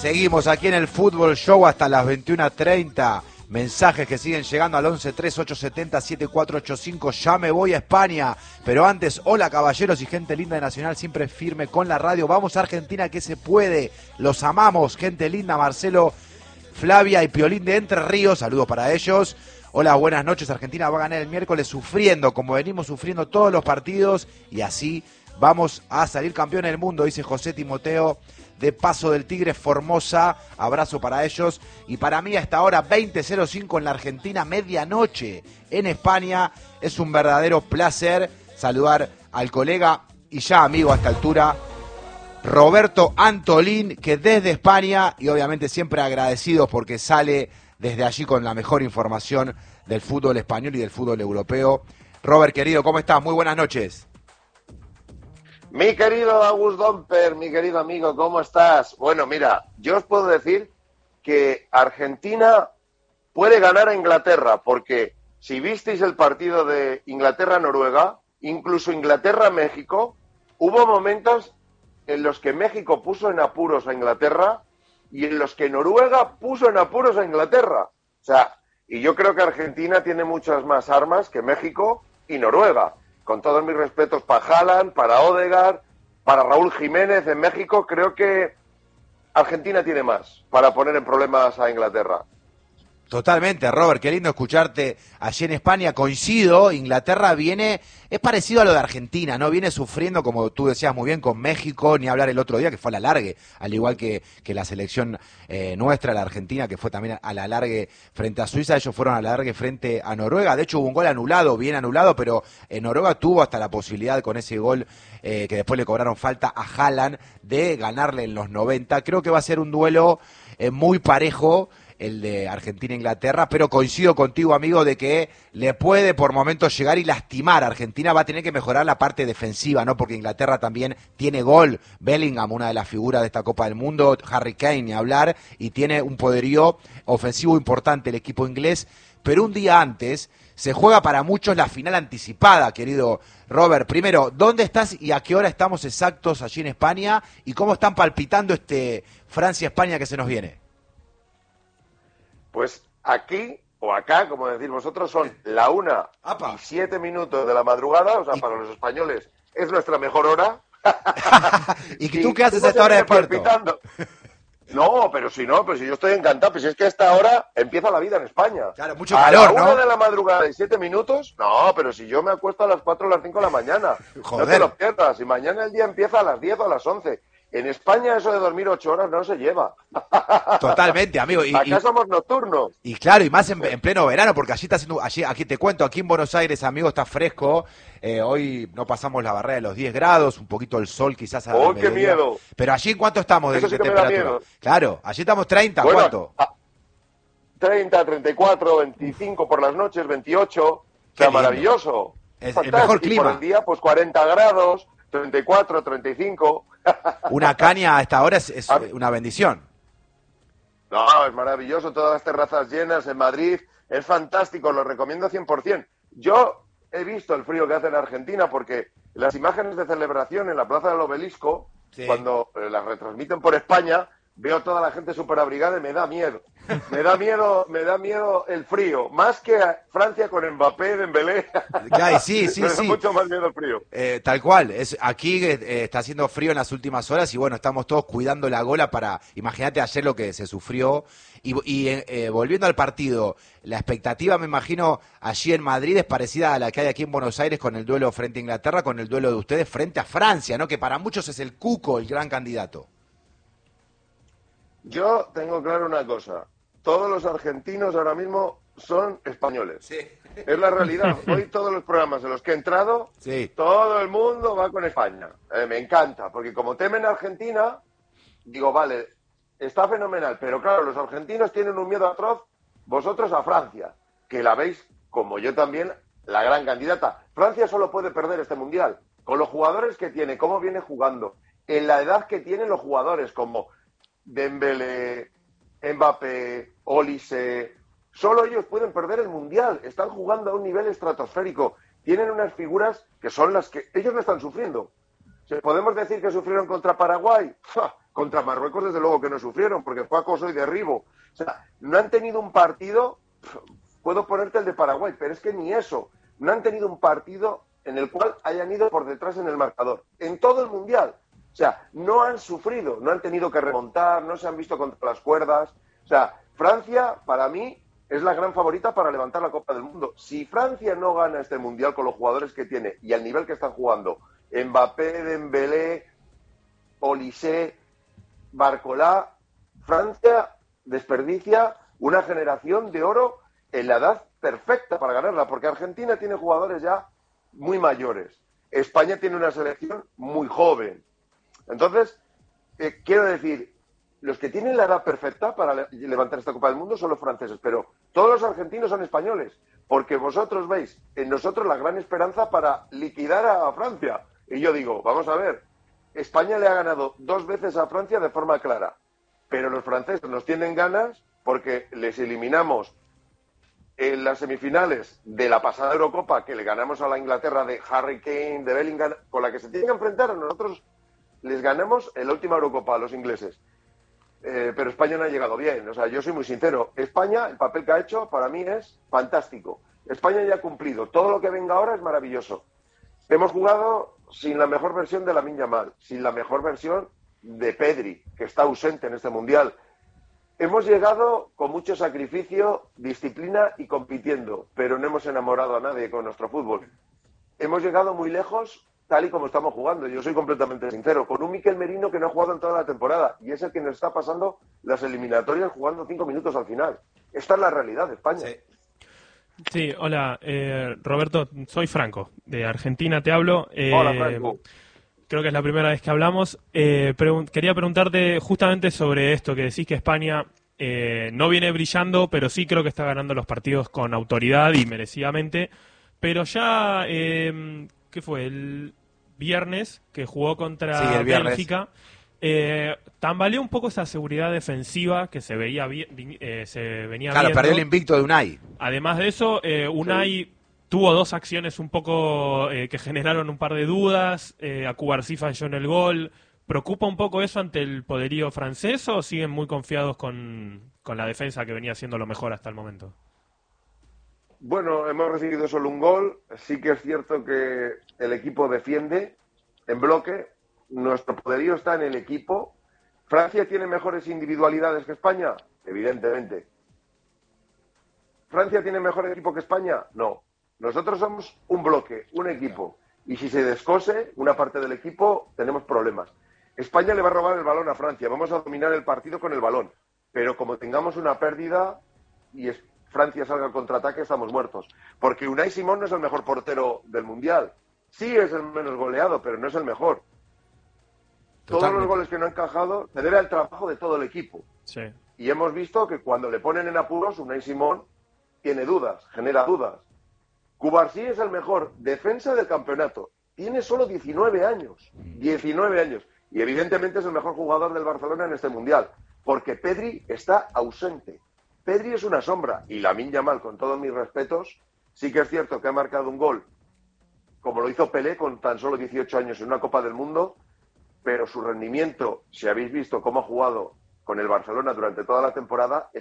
Seguimos aquí en el Fútbol Show hasta las 21:30. Mensajes que siguen llegando al 1138707485. Ya me voy a España. Pero antes, hola caballeros y gente linda de Nacional, siempre firme con la radio. Vamos a Argentina que se puede. Los amamos, gente linda. Marcelo, Flavia y Piolín de Entre Ríos. Saludos para ellos. Hola, buenas noches. Argentina va a ganar el miércoles sufriendo, como venimos sufriendo todos los partidos. Y así vamos a salir campeón del mundo, dice José Timoteo de Paso del Tigre, Formosa. Abrazo para ellos. Y para mí, hasta ahora, 20:05 en la Argentina, medianoche en España. Es un verdadero placer saludar al colega y ya amigo a esta altura, Roberto Antolín, que desde España, y obviamente siempre agradecidos porque sale desde allí con la mejor información del fútbol español y del fútbol europeo. Robert, querido, ¿cómo estás? Muy buenas noches. Mi querido Agus Domper, mi querido amigo, ¿cómo estás? Bueno, mira, yo os puedo decir que Argentina puede ganar a Inglaterra, porque si visteis el partido de Inglaterra-Noruega, incluso Inglaterra-México, hubo momentos en los que México puso en apuros a Inglaterra y en los que Noruega puso en apuros a Inglaterra. O sea, y yo creo que Argentina tiene muchas más armas que México y Noruega. Con todos mis respetos para Haaland, para Odegaard, para Raúl Jiménez en México, creo que Argentina tiene más para poner en problemas a Inglaterra. Totalmente, Robert, qué lindo escucharte allí en España. Coincido, Inglaterra viene, es parecido a lo de Argentina, ¿no? Viene sufriendo, como tú decías muy bien, con México, ni hablar el otro día, que fue a la largue, al igual que la selección nuestra, la Argentina, que fue también a la largue frente a Suiza. Ellos fueron a la largue frente a Noruega. De hecho, hubo un gol anulado, bien anulado, pero Noruega tuvo hasta la posibilidad con ese gol que después le cobraron falta a Haaland de ganarle en los 90. Creo que va a ser un duelo muy parejo, el de Argentina-Inglaterra, pero coincido contigo, amigo, de que le puede por momentos llegar y lastimar. Argentina va a tener que mejorar la parte defensiva, ¿no? Porque Inglaterra también tiene gol. Bellingham, una de las figuras de esta Copa del Mundo, Harry Kane, ni hablar, y tiene un poderío ofensivo importante el equipo inglés. Pero un día antes se juega para muchos la final anticipada, querido Robert. Primero, ¿dónde estás y a qué hora estamos exactos allí en España? ¿Y cómo están palpitando este Francia-España que se nos viene? Pues aquí, o acá, como decís vosotros, son la 1:07 de la madrugada, o sea, para los españoles es nuestra mejor hora. ¿Y tú qué haces a esta hora despierto? No, pero si no, pues si yo estoy encantado, pues si es que a esta hora empieza la vida en España. Claro, mucho calor, ¿no? A la 1 de la madrugada y 7 minutos, no, pero si yo me acuesto a las 4 o las 5 de la mañana. Joder. No te lo pierdas, y mañana el día empieza a las 10 o a las 11. En España eso de dormir 8 horas no se lleva. Totalmente, amigo. Acá somos nocturnos. Y claro, y más en pleno verano, porque allí está haciendo, aquí te cuento, aquí en Buenos Aires, amigo, está fresco. Hoy no pasamos la barrera de los 10 grados, un poquito el sol quizás a ¡Oh, qué miedo! Pero allí, ¿en cuánto estamos de Eso sí que temperatura? me da miedo. Claro, allí estamos 30, bueno, ¿cuánto? 30, 34, 25 por las noches, 28. O sea, maravilloso. Es el mejor clima. Y por el día, pues 40 grados, 34, 35. Una caña a esta hora es una bendición. No, es maravilloso, todas las terrazas llenas en Madrid, es fantástico, lo recomiendo 100%. Yo he visto el frío que hace en Argentina porque las imágenes de celebración en la Plaza del Obelisco, sí, cuando las retransmiten por España, veo toda la gente súper abrigada y me da miedo. Me da miedo el frío. Más que a Francia con Mbappé, Dembélé. Ay, sí. Me da mucho más miedo el frío. Tal cual. Aquí está haciendo frío en las últimas horas y bueno, estamos todos cuidando la gola para... Imagínate ayer lo que se sufrió. Y volviendo al partido, la expectativa, me imagino, allí en Madrid es parecida a la que hay aquí en Buenos Aires con el duelo frente a Inglaterra, con el duelo de ustedes frente a Francia, ¿no? Que para muchos es el cuco, el gran candidato. Yo tengo claro una cosa. Todos los argentinos ahora mismo son españoles. Sí. Es la realidad. Hoy todos los programas en los que he entrado, sí, todo el mundo va con España. Me encanta, porque como temen a Argentina, digo, vale, está fenomenal. Pero claro, los argentinos tienen un miedo atroz, vosotros a Francia, que la veis, como yo también, la gran candidata. Francia solo puede perder este Mundial. Con los jugadores que tiene, cómo viene jugando, en la edad que tienen los jugadores, como Dembélé, Mbappé, Olise, solo ellos pueden perder el Mundial. Están jugando a un nivel estratosférico. Tienen unas figuras que son las que ellos no están sufriendo. ¿Podemos decir que sufrieron contra Paraguay? ¡Ja! Contra Marruecos, desde luego que no sufrieron, porque fue acoso y derribo. O sea, no han tenido un partido, puedo ponerte el de Paraguay, pero es que ni eso. No han tenido un partido en el cual hayan ido por detrás en el marcador. En todo el Mundial. O sea, no han sufrido, no han tenido que remontar, no se han visto contra las cuerdas. O sea, Francia, para mí, es la gran favorita para levantar la Copa del Mundo. Si Francia no gana este Mundial con los jugadores que tiene y al nivel que están jugando, Mbappé, Dembélé, Olise, Barcolá, Francia desperdicia una generación de oro en la edad perfecta para ganarla, porque Argentina tiene jugadores ya muy mayores. España tiene una selección muy joven. Entonces, quiero decir, los que tienen la edad perfecta para levantar esta Copa del Mundo son los franceses, pero todos los argentinos son españoles, porque vosotros veis en nosotros la gran esperanza para liquidar a Francia. Y yo digo, vamos a ver, España le ha ganado 2 veces a Francia de forma clara, pero los franceses nos tienen ganas porque les eliminamos en las semifinales de la pasada Eurocopa, que le ganamos a la Inglaterra de Harry Kane, de Bellingham, con la que se tienen que enfrentar. A nosotros les ganamos en la última Eurocopa a los ingleses. Pero España no ha llegado bien. O sea, yo soy muy sincero. España, el papel que ha hecho, para mí es fantástico. España ya ha cumplido. Todo lo que venga ahora es maravilloso. Hemos jugado sin la mejor versión de Lamine Yamal, sin la mejor versión de Pedri, que está ausente en este Mundial. Hemos llegado con mucho sacrificio, disciplina y compitiendo, pero no hemos enamorado a nadie con nuestro fútbol. Hemos llegado muy lejos tal y como estamos jugando. Yo soy completamente sincero, con un Mikel Merino que no ha jugado en toda la temporada y es el que nos está pasando las eliminatorias jugando 5 minutos al final. Esta es la realidad de España. Sí. Sí, hola, Roberto, soy Franco, de Argentina te hablo. Hola, Franco. Creo que es la primera vez que hablamos. Quería preguntarte justamente sobre esto, que decís que España no viene brillando, pero sí creo que está ganando los partidos con autoridad y merecidamente. Pero ya, ¿qué fue? El viernes, que jugó contra Bélgica, tambaleó un poco esa seguridad defensiva que se venía viendo. Claro, perdió el invicto de Unai. Además de eso, Unai tuvo 2 acciones un poco que generaron un par de dudas. A Cubarsí falló en el gol. ¿Preocupa un poco eso ante el poderío francés o siguen muy confiados con la defensa que venía siendo lo mejor hasta el momento? Bueno, hemos recibido solo un gol. Sí que es cierto que el equipo defiende en bloque. Nuestro poderío está en el equipo. ¿Francia tiene mejores individualidades que España? Evidentemente. ¿Francia tiene mejor equipo que España? No. Nosotros somos un bloque, un equipo. Y si se descose una parte del equipo, tenemos problemas. España le va a robar el balón a Francia. Vamos a dominar el partido con el balón. Pero como tengamos una pérdida y Francia salga al contraataque, estamos muertos. Porque Unai Simón no es el mejor portero del Mundial. Sí es el menos goleado, pero no es el mejor. Todos los goles que no ha encajado se debe al trabajo de todo el equipo. Sí. Y hemos visto que cuando le ponen en apuros, Unai Simón tiene dudas, genera dudas. Cubarsí es el mejor defensa del campeonato. Tiene solo 19 años. 19 años. Y evidentemente es el mejor jugador del Barcelona en este Mundial. Porque Pedri está ausente. Pedri es una sombra. Y Lamine Yamal, con todos mis respetos, sí que es cierto que ha marcado un gol, como lo hizo Pelé con tan solo 18 años en una Copa del Mundo, pero su rendimiento, si habéis visto cómo ha jugado con el Barcelona durante toda la temporada,